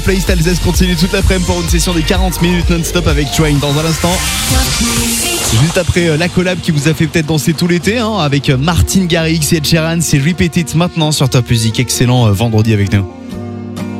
Playlist Alsace continue toute l'après-midi pour une session des 40 minutes non-stop avec Train dans un instant. Juste après la collab qui vous a fait peut-être danser tout l'été avec Martin Garrix et Ed Sheeran, c'est Repeat It maintenant sur Top Music. Excellent vendredi avec nous.